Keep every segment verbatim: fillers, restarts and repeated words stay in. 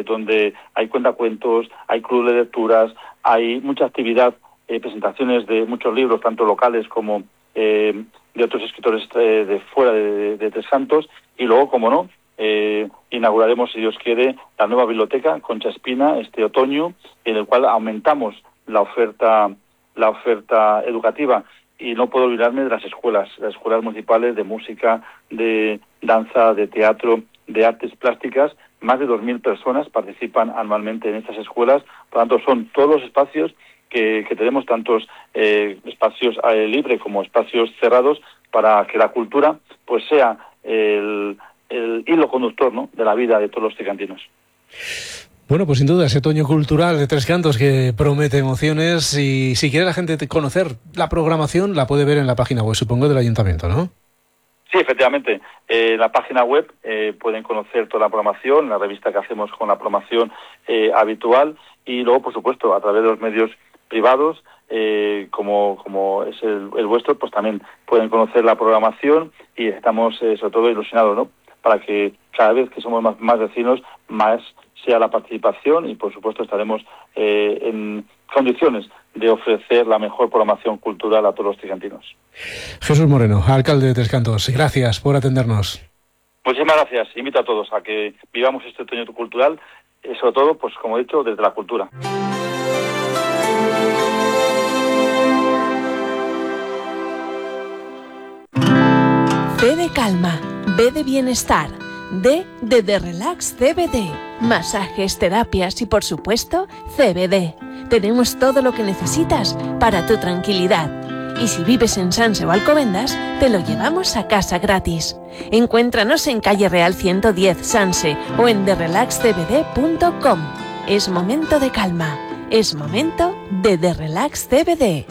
eh, donde hay cuentacuentos, hay club de lecturas, hay mucha actividad, eh, presentaciones de muchos libros, tanto locales como eh, de otros escritores eh, de fuera de, de, de Tres Cantos, y luego, como no, eh, inauguraremos, si Dios quiere, la nueva biblioteca Concha Espina este otoño, en el cual aumentamos la oferta, la oferta educativa. Y no puedo olvidarme de las escuelas, las escuelas municipales de música, de danza, de teatro, de artes plásticas. Más de dos mil personas participan anualmente en estas escuelas. Por lo tanto, son todos los espacios que, que tenemos, tantos eh, espacios al aire libre como espacios cerrados, para que la cultura pues sea el, el hilo conductor, ¿no?, de la vida de todos los tricantinos. Bueno, pues sin duda, ese otoño cultural de Tres Cantos que promete emociones, y si quiere la gente conocer la programación, la puede ver en la página web, supongo, del Ayuntamiento, ¿no? Sí, efectivamente. Eh, en la página web eh, pueden conocer toda la programación, la revista que hacemos con la programación eh, habitual, y luego, por supuesto, a través de los medios privados, eh, como como es el, el vuestro, pues también pueden conocer la programación, y estamos eh, sobre todo ilusionados, ¿no?, para que cada vez que somos más, más vecinos, más sea la participación, y por supuesto estaremos eh, en condiciones de ofrecer la mejor programación cultural a todos los tricantinos. Jesús Moreno, alcalde de Tres Cantos, gracias por atendernos. Muchísimas gracias. Invito a todos a que vivamos este otoño cultural, y sobre todo, pues como he dicho, desde la cultura. C de calma, B de bienestar, D de The Relax C B D, masajes, terapias y por supuesto C B D. Tenemos todo lo que necesitas para tu tranquilidad. Y si vives en Sanse o Alcobendas, te lo llevamos a casa gratis. Encuéntranos en calle Real ciento diez Sanse o en the relax c b d punto com. Es momento de calma, es momento de The Relax C B D.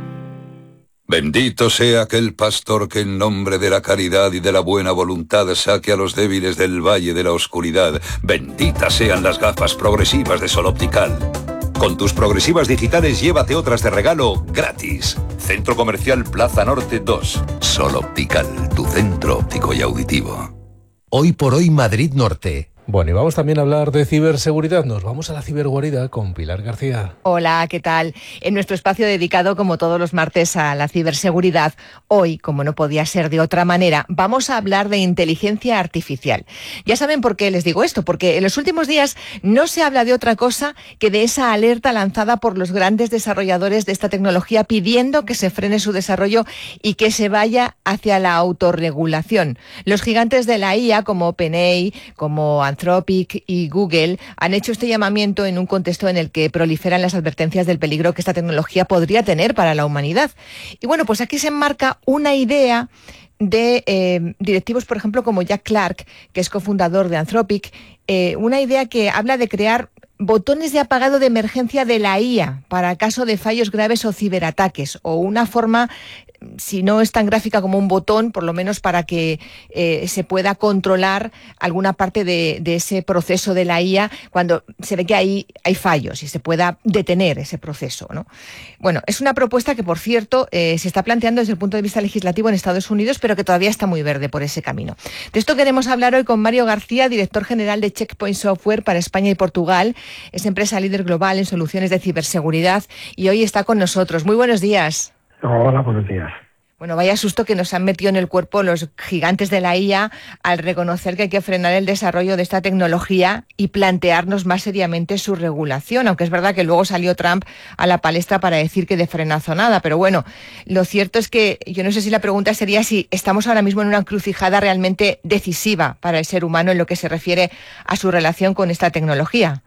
Bendito sea aquel pastor que en nombre de la caridad y de la buena voluntad saque a los débiles del valle de la oscuridad. Benditas sean las gafas progresivas de Sol Optical. Con tus progresivas digitales llévate otras de regalo gratis. Centro Comercial Plaza Norte dos. Sol Optical, tu centro óptico y auditivo. Hoy por hoy Madrid Norte. Bueno, y vamos también a hablar de ciberseguridad. Nos vamos a la ciberguarida con Pilar García. Hola, ¿qué tal? En nuestro espacio dedicado, como todos los martes, a la ciberseguridad, hoy, como no podía ser de otra manera, vamos a hablar de inteligencia artificial. Ya saben por qué les digo esto, porque en los últimos días no se habla de otra cosa que de esa alerta lanzada por los grandes desarrolladores de esta tecnología pidiendo que se frene su desarrollo y que se vaya hacia la autorregulación. Los gigantes de la I A, como OpenAI, como Anthropic y Google, han hecho este llamamiento en un contexto en el que proliferan las advertencias del peligro que esta tecnología podría tener para la humanidad. Y bueno, pues aquí se enmarca una idea de eh, directivos, por ejemplo, como Jack Clark, que es cofundador de Anthropic, eh, una idea que habla de crear botones de apagado de emergencia de la I A para caso de fallos graves o ciberataques, o una forma, si no es tan gráfica como un botón, por lo menos para que eh, se pueda controlar alguna parte de, de ese proceso de la I A cuando se ve que hay, hay fallos y se pueda detener ese proceso, ¿no? Bueno, es una propuesta que, por cierto, eh, se está planteando desde el punto de vista legislativo en Estados Unidos, pero que todavía está muy verde por ese camino. De esto queremos hablar hoy con Mario García, director general de Checkpoint Software para España y Portugal. Es empresa líder global en soluciones de ciberseguridad y hoy está con nosotros. Muy buenos días. Hola, buenos días. Bueno, vaya susto que nos han metido en el cuerpo los gigantes de la I A al reconocer que hay que frenar el desarrollo de esta tecnología y plantearnos más seriamente su regulación, aunque es verdad que luego salió Trump a la palestra para decir que de frenazo nada. Pero bueno, lo cierto es que yo no sé si la pregunta sería si estamos ahora mismo en una encrucijada realmente decisiva para el ser humano en lo que se refiere a su relación con esta tecnología.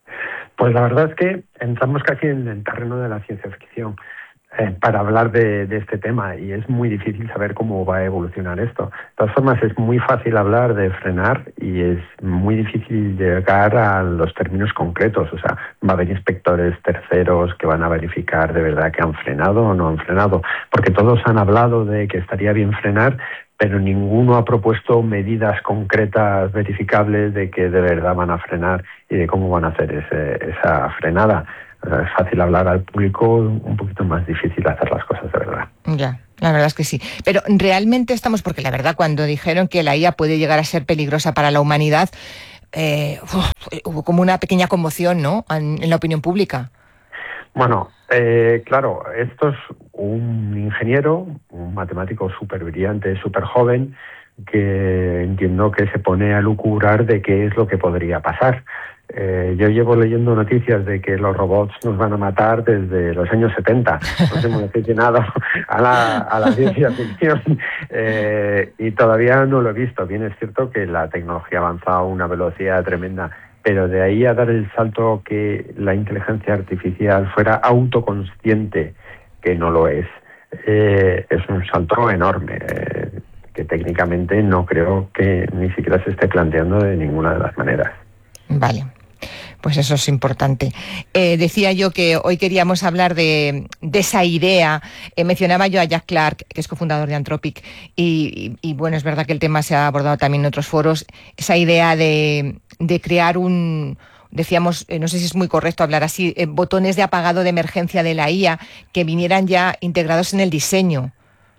Pues la verdad es que entramos casi en el terreno de la ciencia ficción eh, para hablar de, de este tema, y es muy difícil saber cómo va a evolucionar esto. De todas formas, es muy fácil hablar de frenar y es muy difícil llegar a los términos concretos. O sea, va a haber inspectores terceros que van a verificar de verdad que han frenado o no han frenado, porque todos han hablado de que estaría bien frenar, pero ninguno ha propuesto medidas concretas, verificables, de que de verdad van a frenar y de cómo van a hacer ese, esa frenada. Es fácil hablar al público, un poquito más difícil hacer las cosas de verdad. Ya, la verdad es que sí. Pero realmente estamos, porque la verdad cuando dijeron que la I A puede llegar a ser peligrosa para la humanidad, eh, uf, hubo como una pequeña conmoción, ¿no?, en, en la opinión pública. Bueno, eh, claro, esto es un ingeniero, un matemático súper brillante, súper joven, que entiendo que se pone a lucubrar de qué es lo que podría pasar. Eh, yo llevo leyendo noticias de que los robots nos van a matar desde los años setenta. Nos hemos aficionado a la, a la ciencia ficción eh, y todavía no lo he visto. Bien, es cierto que la tecnología ha avanzado a una velocidad tremenda, pero de ahí a dar el salto que la inteligencia artificial fuera autoconsciente, que no lo es, eh, es un salto enorme, eh, que técnicamente no creo que ni siquiera se esté planteando de ninguna de las maneras. Vale. Pues eso es importante. Eh, decía yo que hoy queríamos hablar de, de esa idea. Eh, mencionaba yo a Jack Clark, que es cofundador de Anthropic, y, y, y bueno, es verdad que el tema se ha abordado también en otros foros. Esa idea de, de crear un, decíamos, eh, no sé si es muy correcto hablar así, eh, botones de apagado de emergencia de la I A que vinieran ya integrados en el diseño.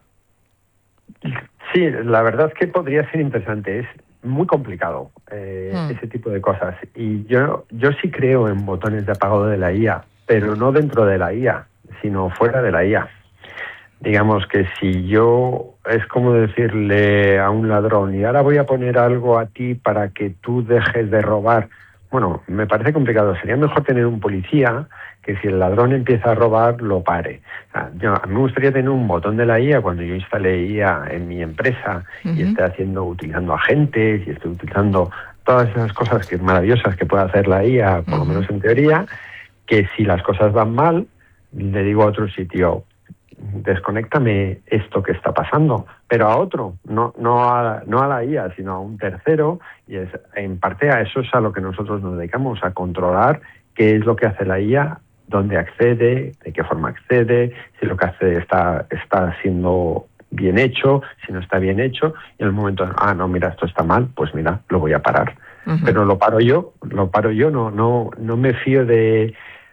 Sí, la verdad es que podría ser interesante. Es muy complicado eh, mm. ese tipo de cosas. Y yo, yo sí creo en botones de apagado de la I A, pero no dentro de la I A, sino fuera de la I A. Digamos que si yo, es como decirle a un ladrón, y ahora voy a poner algo a ti para que tú dejes de robar. Bueno, me parece complicado. Sería mejor tener un policía que si el ladrón empieza a robar, lo pare. O sea, yo, a mí me gustaría tener un botón de la I A cuando yo instale I A en mi empresa uh-huh. y esté haciendo, utilizando agentes y esté utilizando todas esas cosas que maravillosas que puede hacer la I A, por uh-huh. lo menos en teoría, que si las cosas van mal, le digo a otro sitio, desconéctame esto que está pasando, pero a otro, no no a, no a la I A, sino a un tercero, y es en parte a eso es a lo que nosotros nos dedicamos, a controlar qué es lo que hace la I A, dónde accede, de qué forma accede, si lo que hace está, está siendo bien hecho, si no está bien hecho, y en el momento, ah, no, mira, esto está mal, pues mira, lo voy a parar. Uh-huh. Pero lo paro yo, lo paro yo, no, no, no me fío de...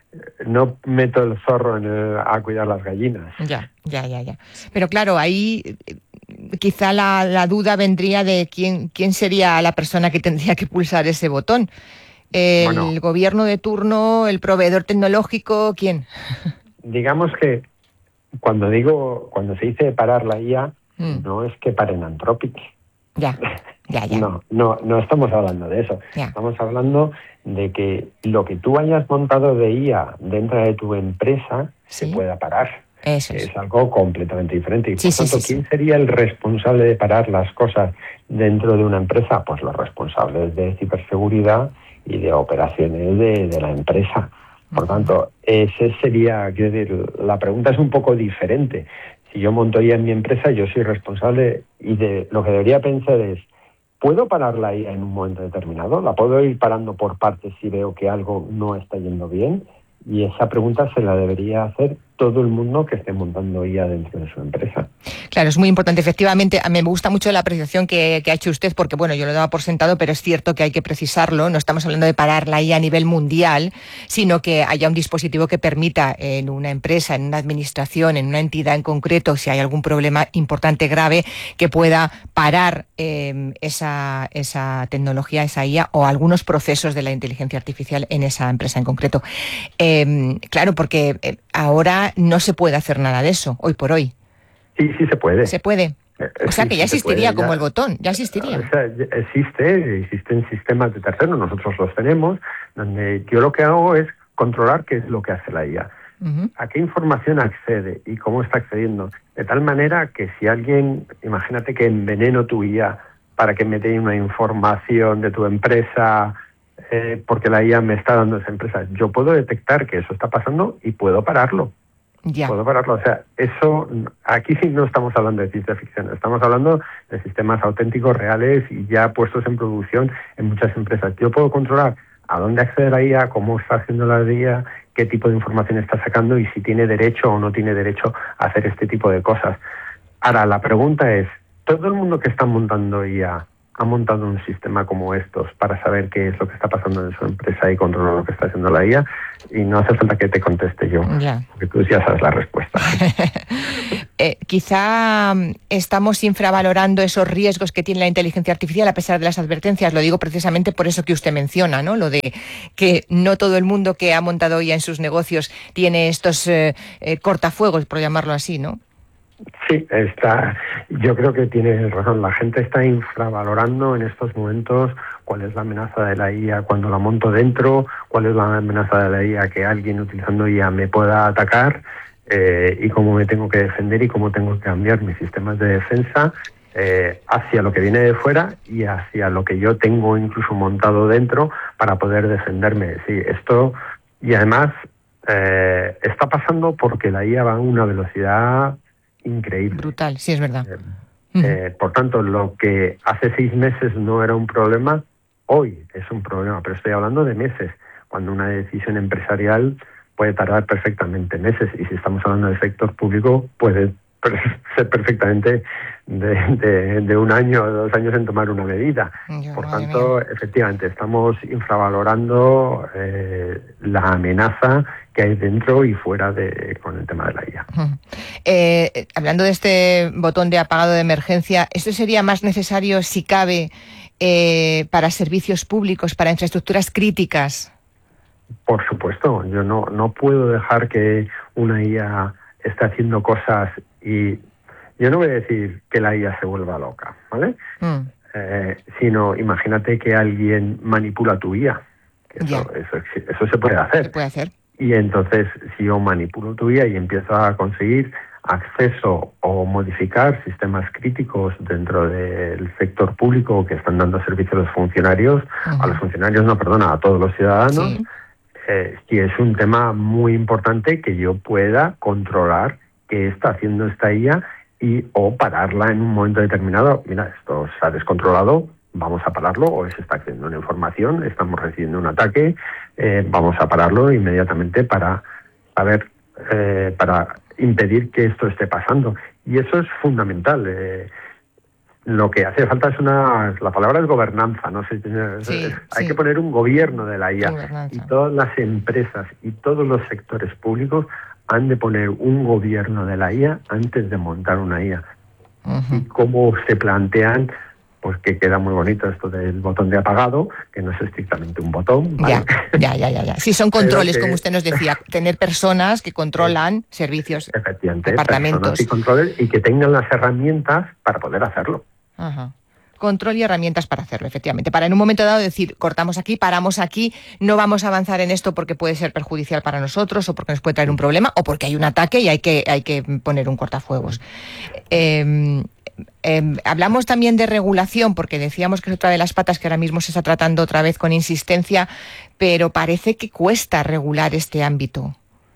No meto el zorro en el, a cuidar las gallinas. Ya, ya, ya, ya. Pero claro, ahí quizá la, la duda vendría de quién, quién sería la persona que tendría que pulsar ese botón. ¿El bueno, gobierno de turno, el proveedor tecnológico, quién? Digamos que cuando digo, cuando se dice parar la I A, mm. no es que paren Anthropic. Ya, ya, ya. No, no, no estamos hablando de eso. Ya. Estamos hablando de que lo que tú hayas montado de I A dentro de tu empresa ¿Sí? se pueda parar. Eso es. Es algo completamente diferente. Y sí, por sí, tanto, sí, ¿quién sí. sería el responsable de parar las cosas dentro de una empresa? Pues los responsables de ciberseguridad y de operaciones de, de la empresa. Por uh-huh. tanto, ese sería, quiero decir, la pregunta es un poco diferente. Si yo monto I A en mi empresa, yo soy responsable y de lo que debería pensar es, ¿puedo parar la I A en un momento determinado? ¿La puedo ir parando por partes si veo que algo no está yendo bien? Y esa pregunta se la debería hacer todo el mundo que esté montando I A dentro de su empresa. Claro, es muy importante. Efectivamente, a mí me gusta mucho la apreciación que, que ha hecho usted, porque bueno, yo lo daba por sentado, pero es cierto que hay que precisarlo. No estamos hablando de parar la I A a nivel mundial, sino que haya un dispositivo que permita en una empresa, en una administración, en una entidad en concreto, si hay algún problema importante, grave, que pueda parar eh, esa, esa tecnología, esa I A, o algunos procesos de la inteligencia artificial en esa empresa en concreto. Eh, claro, porque eh, ahora no se puede hacer nada de eso, hoy por hoy. Sí, sí se puede. Se puede. O sea, sí, que ya sí existiría puede, como ya. el botón, ya existiría. O sea, existe, existen sistemas de terceros, nosotros los tenemos, donde yo lo que hago es controlar qué es lo que hace la I A. Uh-huh. A qué información accede y cómo está accediendo. De tal manera que si alguien, imagínate que enveneno tu I A para que me dé una información de tu empresa, eh, porque la I A me está dando esa empresa, yo puedo detectar que eso está pasando y puedo pararlo. Ya. Puedo pararlo. O sea, eso, aquí sí no estamos hablando de ciencia ficción, estamos hablando de sistemas auténticos, reales y ya puestos en producción en muchas empresas. Yo puedo controlar a dónde accede la I A, cómo está haciendo la I A, qué tipo de información está sacando y si tiene derecho o no tiene derecho a hacer este tipo de cosas. Ahora, la pregunta es, ¿todo el mundo que está montando I A ha montado un sistema como estos para saber qué es lo que está pasando en su empresa y controlar lo que está haciendo la I A? Y no hace falta que te conteste yo, ya. porque tú ya sabes la respuesta. Eh, quizá estamos infravalorando esos riesgos que tiene la inteligencia artificial a pesar de las advertencias. Lo digo precisamente por eso que usted menciona, ¿no? Lo de que no todo el mundo que ha montado ya en sus negocios tiene estos eh, eh, cortafuegos, por llamarlo así, ¿no? Sí, está. Yo creo que tiene razón. La gente está infravalorando en estos momentos cuál es la amenaza de la I A cuando la monto dentro, cuál es la amenaza de la I A que alguien utilizando I A me pueda atacar, eh, y cómo me tengo que defender y cómo tengo que cambiar mis sistemas de defensa eh, hacia lo que viene de fuera y hacia lo que yo tengo incluso montado dentro para poder defenderme. Sí, esto, y además eh, está pasando porque la I A va a una velocidad increíble. Brutal, sí, es verdad. Eh, eh, por tanto, lo que hace seis meses no era un problema, hoy es un problema, pero estoy hablando de meses, cuando una decisión empresarial puede tardar perfectamente meses, y si estamos hablando del sector público, puede ser perfectamente de, de, de un año o dos años en tomar una medida. Yo, por tanto, mía. efectivamente, estamos infravalorando eh, la amenaza que hay dentro y fuera de con el tema de la I A. Uh-huh. Eh, hablando de este botón de apagado de emergencia, ¿esto sería más necesario, si cabe, eh, para servicios públicos, para infraestructuras críticas? Por supuesto, yo no, no puedo dejar que una I A esté haciendo cosas y yo no voy a decir que la I A se vuelva loca, ¿vale? Mm. Eh, sino imagínate que alguien manipula tu I A. Eso, eso, eso se puede hacer. Se puede hacer. Y entonces, si yo manipulo tu I A y empiezo a conseguir acceso o modificar sistemas críticos dentro del sector público que están dando servicio a los funcionarios, uh-huh. a los funcionarios, no, perdona, a todos los ciudadanos, sí. eh, y es un tema muy importante que yo pueda controlar qué está haciendo esta I A y o pararla en un momento determinado. Mira, esto se ha descontrolado, vamos a pararlo, o se está accediendo una información, estamos recibiendo un ataque, eh, vamos a pararlo inmediatamente para saber, eh, para impedir que esto esté pasando. Y eso es fundamental. Eh, lo que hace falta es una, la palabra es gobernanza, no sé, sí, hay sí. que poner un gobierno de la I A. Gobernanza. Y todas las empresas y todos los sectores públicos han de poner un gobierno de la I A antes de montar una I A. Uh-huh. Y cómo se plantean, pues que queda muy bonito esto del botón de apagado, que no es estrictamente un botón, ¿vale? Ya, ya, ya, ya. Sí, son controles, que, como usted nos decía, tener personas que controlan eh, servicios, efectivamente, departamentos. Y controles, y que tengan las herramientas para poder hacerlo. Ajá. Control y herramientas para hacerlo, efectivamente. Para en un momento dado decir, cortamos aquí, paramos aquí, no vamos a avanzar en esto porque puede ser perjudicial para nosotros o porque nos puede traer un problema o porque hay un ataque y hay que, hay que poner un cortafuegos. Eh, Eh, hablamos también de regulación, porque decíamos que es otra de las patas que ahora mismo se está tratando otra vez con insistencia, pero parece que cuesta regular este ámbito.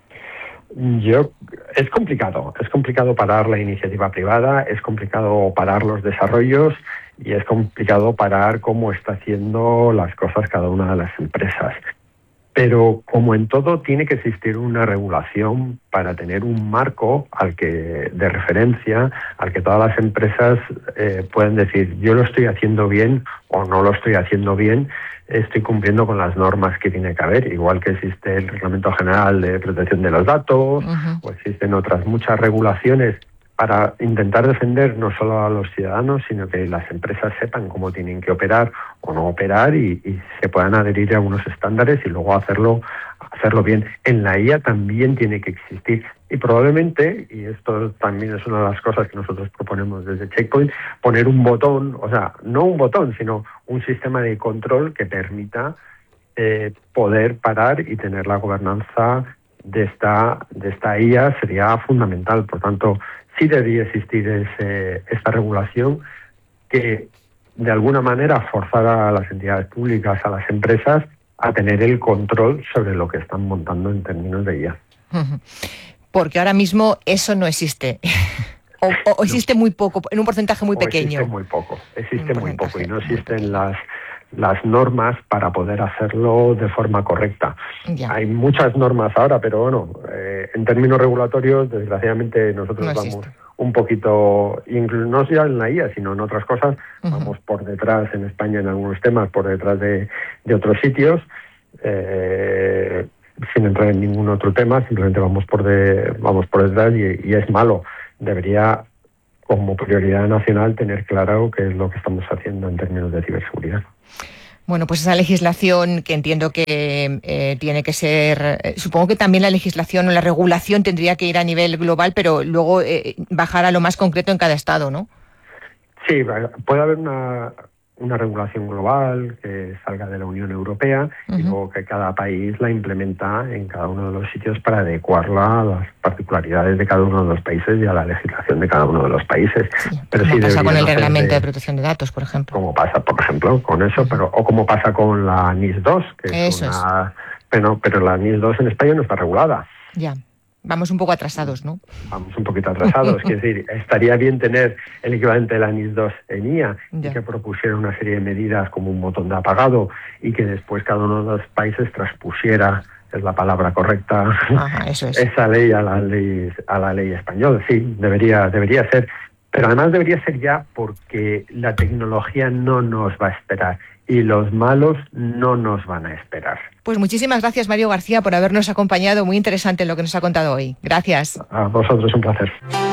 Yo, es complicado, es complicado parar la iniciativa privada, es complicado parar los desarrollos y es complicado parar cómo está haciendo las cosas cada una de las empresas. Pero, como en todo, tiene que existir una regulación para tener un marco al que de referencia, al que todas las empresas eh, pueden decir, yo lo estoy haciendo bien o no lo estoy haciendo bien, estoy cumpliendo con las normas que tiene que haber, igual que existe el Reglamento General de Protección de los Datos, uh-huh. o existen otras muchas regulaciones para intentar defender no solo a los ciudadanos, sino que las empresas sepan cómo tienen que operar o no operar y, y se puedan adherir a unos estándares y luego hacerlo hacerlo bien. En la I A también tiene que existir y probablemente, y esto también es una de las cosas que nosotros proponemos desde Checkpoint, poner un botón, o sea, no un botón, sino un sistema de control que permita eh, poder parar y tener la gobernanza de esta, de esta I A sería fundamental. Por tanto, sí debería existir ese, esta regulación que de alguna manera forzara a las entidades públicas, a las empresas, a tener el control sobre lo que están montando en términos de I A. Porque ahora mismo eso no existe. o, o existe no. muy poco, en un porcentaje muy o pequeño. Existe muy poco, existe muy poco y no existen las las normas para poder hacerlo de forma correcta. Ya. Hay muchas normas ahora, pero bueno, eh, en términos regulatorios, desgraciadamente nosotros no vamos un poquito, no solo en la I A, sino en otras cosas, uh-huh. vamos por detrás en España en algunos temas, por detrás de, de otros sitios, eh, sin entrar en ningún otro tema, simplemente vamos por de, vamos por detrás y, y es malo. debería, como prioridad nacional, tener claro qué es lo que estamos haciendo en términos de ciberseguridad. Bueno, pues esa legislación que entiendo que eh, tiene que ser, eh, supongo que también la legislación o la regulación tendría que ir a nivel global, pero luego eh, bajar a lo más concreto en cada estado, ¿no? Sí, puede haber una, una regulación global que salga de la Unión Europea uh-huh. y luego que cada país la implementa en cada uno de los sitios para adecuarla a las particularidades de cada uno de los países y a la legislación de cada uno de los países. Sí, pero como sí pasa con el reglamento de, de protección de datos, por ejemplo. Como pasa, por ejemplo, con eso, uh-huh. pero o como pasa con la N I S dos, que eso es una... Es. Pero, pero la N I S dos en España no está regulada. Ya. Vamos un poco atrasados, ¿no? Vamos un poquito atrasados. Es decir, estaría bien tener el equivalente de la N I S dos en I A ya. y que propusiera una serie de medidas como un botón de apagado y que después cada uno de los países transpusiera, es la palabra correcta, Ajá, eso es. esa ley a la ley a la ley española. Sí, debería debería ser. Pero además debería ser ya porque la tecnología no nos va a esperar y los malos no nos van a esperar. Pues muchísimas gracias, Mario García, por habernos acompañado. Muy interesante lo que nos ha contado hoy. Gracias. A vosotros, un placer.